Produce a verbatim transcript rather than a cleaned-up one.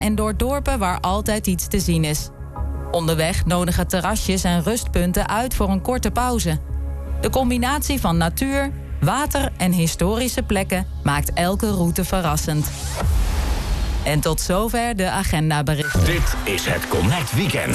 en door dorpen waar altijd iets te zien is. Onderweg nodigen terrasjes en rustpunten uit voor een korte pauze. De combinatie van natuur, water en historische plekken maakt elke route verrassend. En tot zover de agendaberichten. Dit is het Connect Weekend.